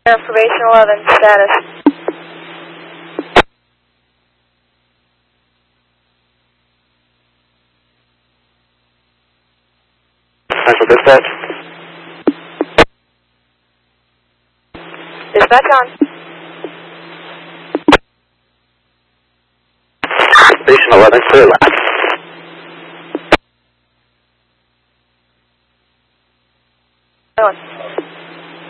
Information 11 status. Central dispatch. Dispatch on. Station 11, clear line.